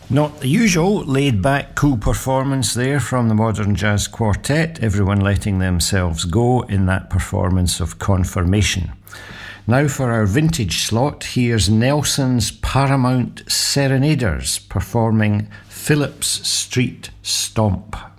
Not the usual laid-back, cool performance there from the Modern Jazz Quartet, everyone letting themselves go in that performance of Confirmation. Now for our vintage slot, here's Nelson's Paramount Serenaders performing Phillips Street Stomp.